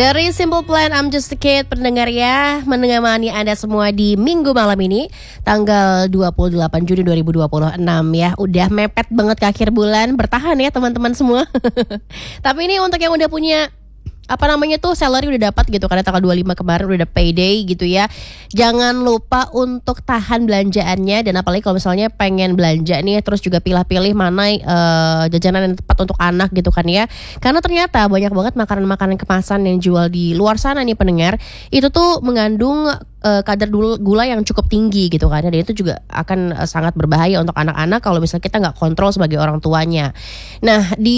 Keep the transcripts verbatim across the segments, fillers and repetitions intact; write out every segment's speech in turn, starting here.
Dari Simple Plan, I'm Just a Kid, pendengar ya, menemani Anda semua di minggu malam ini, tanggal dua puluh delapan Juni dua ribu dua puluh enam ya. Udah mepet banget ke akhir bulan, bertahan ya teman-teman semua. Tapi ini untuk yang udah punya apa namanya tuh salary udah dapat gitu, karena tanggal dua puluh lima kemarin udah ada payday gitu ya. Jangan lupa untuk tahan belanjaannya, dan apalagi kalau misalnya pengen belanja nih, terus juga pilih-pilih mana uh, jajanan yang tepat untuk anak gitu kan ya. Karena ternyata banyak banget makanan-makanan kemasan yang jual di luar sana nih pendengar, itu tuh mengandung uh, kadar gula yang cukup tinggi gitu kan ya. Dan itu juga akan uh, sangat berbahaya untuk anak-anak kalau misalnya kita nggak kontrol sebagai orang tuanya. Nah di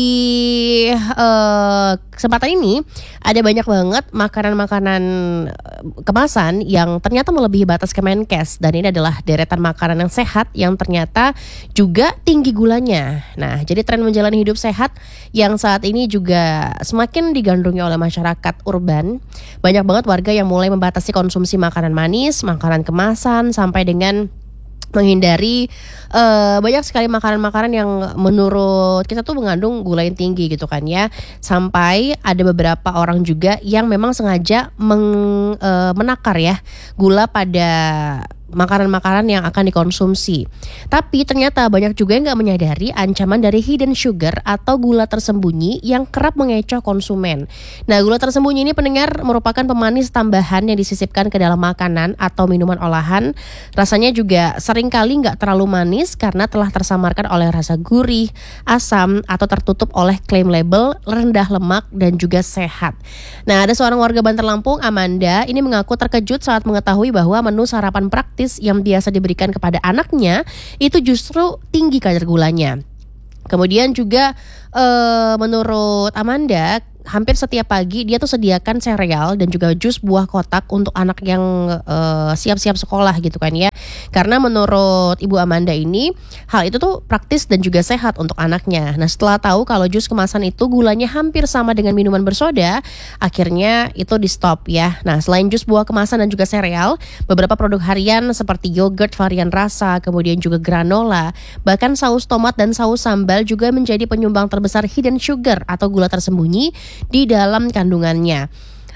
uh, kesempatan ini ada banyak banget makanan-makanan kemasan yang ternyata melebihi batas Kemenkes, dan ini adalah deretan makanan yang sehat yang ternyata juga tinggi gulanya. Nah, jadi tren menjalani hidup sehat yang saat ini juga semakin digandrungi oleh masyarakat urban. Banyak banget warga yang mulai membatasi konsumsi makanan manis, makanan kemasan, sampai dengan menghindari uh, banyak sekali makanan-makanan yang menurut kita tuh mengandung gula yang tinggi gitu kan ya. Sampai ada beberapa orang juga yang memang sengaja meng, uh, menakar ya gula pada makanan-makanan yang akan dikonsumsi. Tapi ternyata banyak juga yang gak menyadari ancaman dari hidden sugar atau gula tersembunyi yang kerap mengecoh konsumen. Nah, gula tersembunyi ini pendengar merupakan pemanis tambahan yang disisipkan ke dalam makanan atau minuman olahan. Rasanya juga seringkali gak terlalu manis karena telah tersamarkan oleh rasa gurih, asam, atau tertutup oleh klaim label rendah lemak dan juga sehat. Nah, ada seorang warga Bantar Lampung, Amanda, ini mengaku terkejut saat mengetahui bahwa menu sarapan praktis yang biasa diberikan kepada anaknya itu justru tinggi kadar gulanya. Kemudian juga e, menurut Amanda, hampir setiap pagi dia tuh sediakan sereal dan juga jus buah kotak untuk anak yang uh, siap-siap sekolah gitu kan ya. Karena menurut Ibu Amanda ini, hal itu tuh praktis dan juga sehat untuk anaknya. Nah, setelah tahu kalau jus kemasan itu gulanya hampir sama dengan minuman bersoda, akhirnya itu di stop ya. Nah, selain jus buah kemasan dan juga sereal, beberapa produk harian seperti yogurt varian rasa, kemudian juga granola, bahkan saus tomat dan saus sambal juga menjadi penyumbang terbesar hidden sugar atau gula tersembunyi di dalam kandungannya.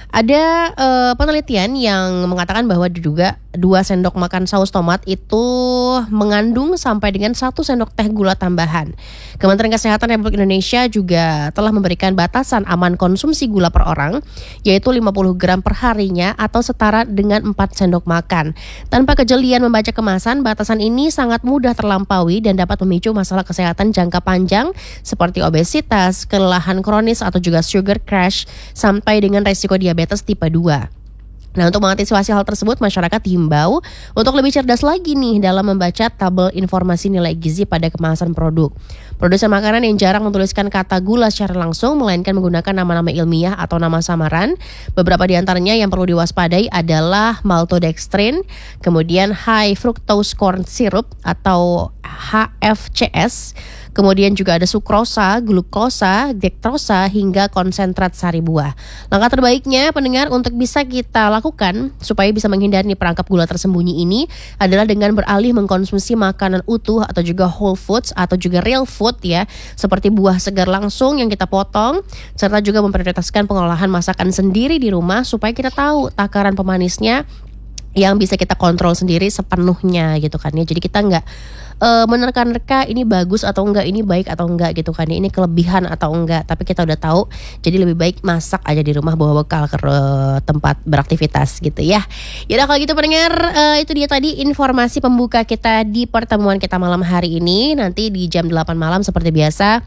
Ada uh, penelitian yang mengatakan bahwa juga dua sendok makan saus tomat itu mengandung sampai dengan satu sendok teh gula tambahan. Kementerian Kesehatan Republik Indonesia juga telah memberikan batasan aman konsumsi gula per orang, yaitu lima puluh gram per harinya atau setara dengan empat sendok makan. Tanpa kejelian membaca kemasan, batasan ini sangat mudah terlampaui dan dapat memicu masalah kesehatan jangka panjang seperti obesitas, kelelahan kronis atau juga sugar crash, sampai dengan resiko diabetes tipe dua. Nah, untuk mengantisipasi hal tersebut, masyarakat dihimbau untuk lebih cerdas lagi nih dalam membaca tabel informasi nilai gizi pada kemasan produk. Produsen makanan yang jarang menuliskan kata gula secara langsung, melainkan menggunakan nama-nama ilmiah atau nama samaran. Beberapa di antaranya yang perlu diwaspadai adalah maltodextrin, kemudian high fructose corn syrup atau H F C S, kemudian juga ada sukrosa, glukosa, dektrosa, hingga konsentrat sari buah. Langkah terbaiknya pendengar untuk bisa kita lakukan supaya bisa menghindari perangkap gula tersembunyi ini adalah dengan beralih mengkonsumsi makanan utuh atau juga whole foods atau juga real food ya, seperti buah segar langsung yang kita potong, serta juga memprioritaskan pengolahan masakan sendiri di rumah supaya kita tahu takaran pemanisnya yang bisa kita kontrol sendiri sepenuhnya gitu kan ya. Jadi kita nggak uh, menerka-nerka ini bagus atau enggak, ini baik atau enggak gitu kan ya, ini kelebihan atau enggak, tapi kita udah tahu. Jadi lebih baik masak aja di rumah, bawa bekal ke uh, tempat beraktivitas gitu ya. Yaudah kalau gitu pendengar, uh, itu dia tadi informasi pembuka kita di pertemuan kita malam hari ini. Nanti di jam delapan malam seperti biasa,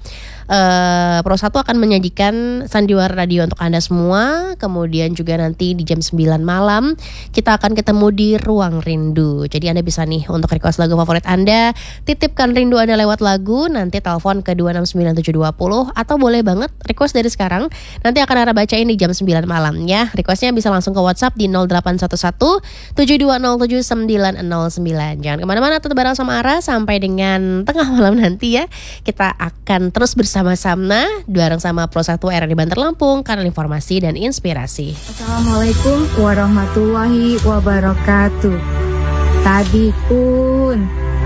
Uh, Pro satu akan menyajikan Sandiwara Radio untuk Anda semua. Kemudian juga nanti di jam sembilan malam kita akan ketemu di Ruang Rindu. Jadi Anda bisa nih untuk request lagu favorit Anda, titipkan rindu Anda lewat lagu, nanti telepon ke dua enam sembilan tujuh dua nol, atau boleh banget request dari sekarang, nanti akan Ara bacain di jam sembilan malam ya. Requestnya bisa langsung ke WhatsApp di nol delapan satu satu tujuh dua nol tujuh sembilan nol sembilan. Jangan kemana-mana, tetap bareng sama Ara sampai dengan tengah malam nanti ya. Kita akan terus bersama sama-sama bareng sama Pro satu R R di Bantar Lampung, kanal informasi dan inspirasi. Assalamualaikum warahmatullahi wabarakatuh. Tadi pun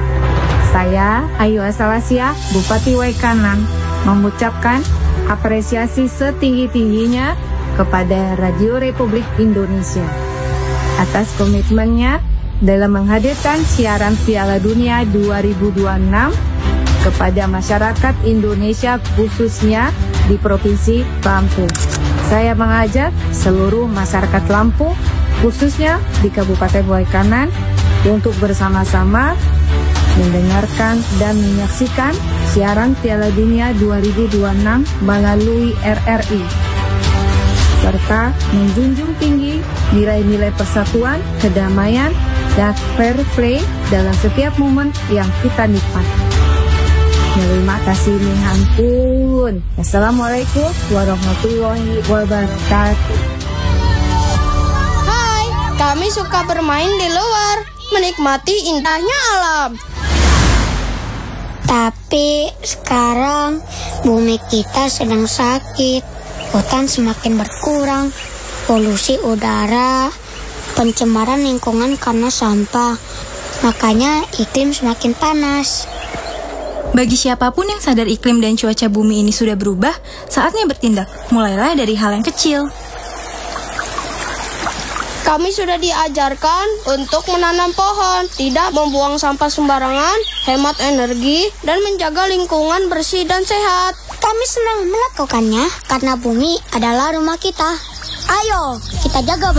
saya Ayu Asalasia, Bupati Waikanan, mengucapkan apresiasi setinggi-tingginya kepada Radio Republik Indonesia atas komitmennya dalam menghadirkan siaran Piala Dunia dua ribu dua puluh enam kepada masyarakat Indonesia khususnya di Provinsi Lampung. Saya mengajak seluruh masyarakat Lampung khususnya di Kabupaten Waikanan untuk bersama-sama mendengarkan dan menyaksikan siaran Piala Dunia dua ribu dua puluh enam melalui R R I, serta menjunjung tinggi nilai-nilai persatuan, kedamaian, dan fair play dalam setiap momen yang kita nikmati. Terima kasih nih ampun. Assalamualaikum warahmatullahi wabarakatuh. Hai, kami suka bermain di luar, menikmati indahnya alam. Tapi sekarang bumi kita sedang sakit, hutan semakin berkurang, polusi udara, pencemaran lingkungan karena sampah, makanya iklim semakin panas. Bagi siapapun yang sadar iklim dan cuaca bumi ini sudah berubah, saatnya bertindak. Mulailah dari hal yang kecil. Kami sudah diajarkan untuk menanam pohon, tidak membuang sampah sembarangan, hemat energi, dan menjaga lingkungan bersih dan sehat. Kami senang melakukannya karena bumi adalah rumah kita. Ayo, kita jaga